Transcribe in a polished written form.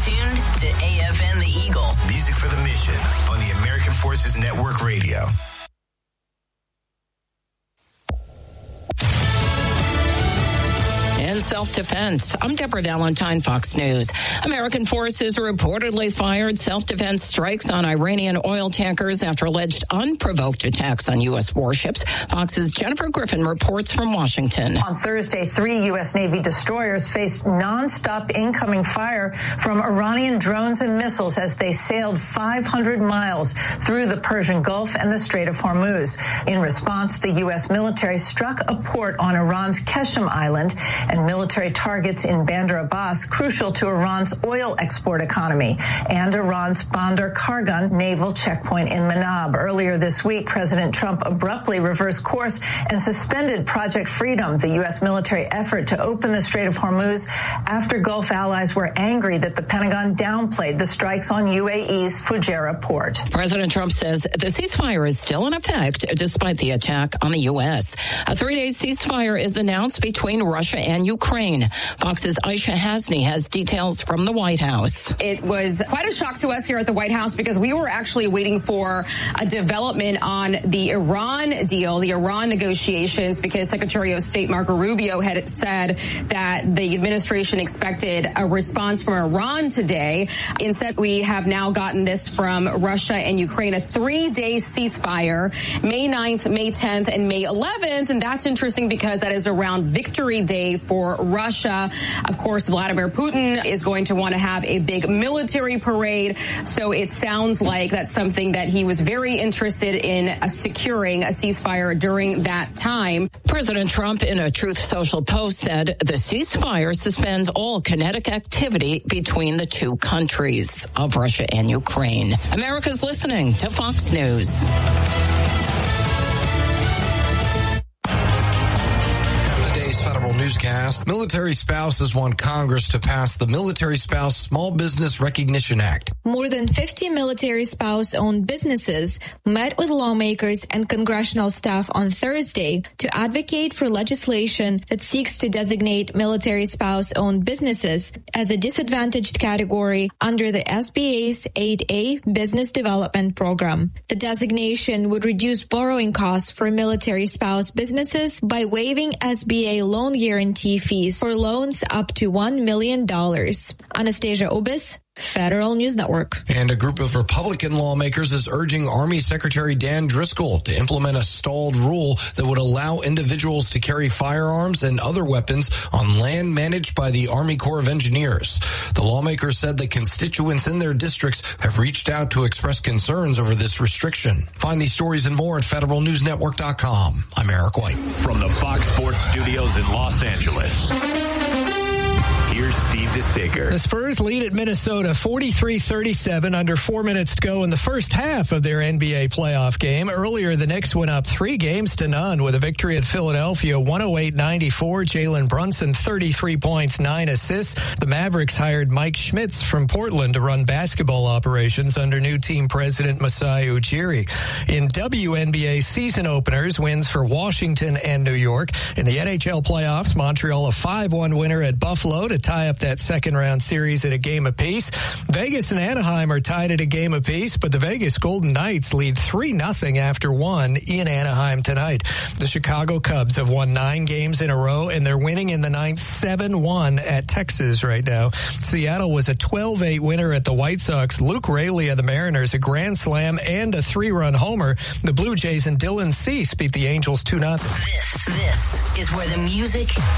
tuned to AFN The Eagle. Music for the mission on the American Forces Network Radio. In self-defense, I'm Deborah Valentine, Fox News. American forces reportedly fired self-defense strikes on Iranian oil tankers after alleged unprovoked attacks on U.S. warships. Fox's Jennifer Griffin reports from Washington. On Thursday, 3 U.S. Navy destroyers faced nonstop incoming fire from Iranian drones and missiles as they sailed 500 miles through the Persian Gulf and the Strait of Hormuz. In response, the U.S. military struck a port on Iran's Qeshm Island and military targets in Bandar Abbas, crucial to Iran's oil export economy, and Iran's Bandar Kargan naval checkpoint in Manab. Earlier this week, President Trump abruptly reversed course and suspended Project Freedom, the U.S. military effort to open the Strait of Hormuz, after Gulf allies were angry that the Pentagon downplayed the strikes on UAE's Fujairah port. President Trump says the ceasefire is still in effect despite the attack on the U.S. A 3-day ceasefire is announced between Russia and Ukraine. Fox's Aisha Hasni has details from the White House. It was quite a shock to us here at the White House because we were actually waiting for a development on the Iran deal, the Iran negotiations, because Secretary of State Marco Rubio had said that the administration expected a response from Iran today. Instead, we have now gotten this from Russia and Ukraine, a 3-day ceasefire, May 9th, May 10th, and May 11th. And that's interesting because that is around Victory Day for Russia. Of course, Vladimir Putin is going to want to have a big military parade. So it sounds like that's something that he was very interested in securing a ceasefire during that time. President Trump, in a Truth Social post, said the ceasefire suspends all kinetic activity between the two countries of Russia and Ukraine. America's listening to Fox News. Federal newscast. Military spouses want Congress to pass the Military Spouse Small Business Recognition Act. More than 50 military spouse-owned businesses met with lawmakers and congressional staff on Thursday to advocate for legislation that seeks to designate military spouse-owned businesses as a disadvantaged category under the SBA's 8A Business Development Program. The designation would reduce borrowing costs for military spouse businesses by waiving SBA loan guarantee fees for loans up to $1 million. Anastasia Obis, Federal News Network. And a group of Republican lawmakers is urging Army Secretary Dan Driscoll to implement a stalled rule that would allow individuals to carry firearms and other weapons on land managed by the Army Corps of Engineers. The lawmakers said that constituents in their districts have reached out to express concerns over this restriction. Find these stories and more at federalnewsnetwork.com. I'm Eric White. From the Fox Sports Studios in Los Angeles, here's Steve DeSager. The Spurs lead at Minnesota 43-37, under 4 minutes to go in the first half of their NBA playoff game. Earlier, the Knicks went up 3-0 with a victory at Philadelphia, 108-94. Jalen Brunson, 33 points, 9 assists. The Mavericks hired Mike Schmitz from Portland to run basketball operations under new team president Masai Ujiri. In WNBA season openers, wins for Washington and New York. In the NHL playoffs, Montreal a 5-1 winner at Buffalo to tie up that second-round series at a game apiece. Vegas and Anaheim are tied at a game apiece, but the Vegas Golden Knights lead 3-0 after one in Anaheim tonight. The Chicago Cubs have won 9 games in a row, and they're winning in the ninth 7-1 at Texas right now. Seattle was a 12-8 winner at the White Sox. Luke Raley of the Mariners, a grand slam and a 3-run homer. The Blue Jays and Dylan Cease beat the Angels 2-0. This is where the music